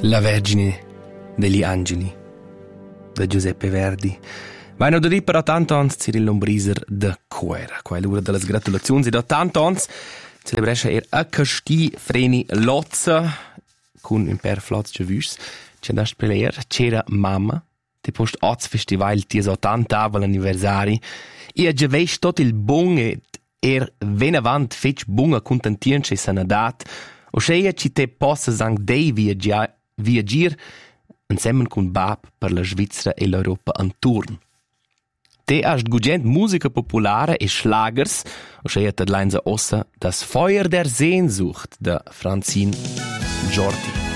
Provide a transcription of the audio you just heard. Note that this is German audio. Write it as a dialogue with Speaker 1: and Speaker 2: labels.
Speaker 1: La Vergine degli Angeli da Giuseppe Verdi. Vai da lì però tanto ans Cyril Lombriser de Cuera. Qua è l'ora delle gratulazioni da tanto ans celebresce a Casti Freni Lotza con un per Flotz Gewüs. C'è da speler, c'era mamma, te post Oz Festival ti so 80 anniversari e a geveis tot il bon ven avant fetch bunga contentienche sanadat o scheia ci te possa sang dei viaggiar insieme con Bab per la Svizzera e l'Europa an turn. Te hast gugent musica popolare e Schlagers o scheia te leinsa ossa das Feuer der Sehnsucht der Francine Jordi.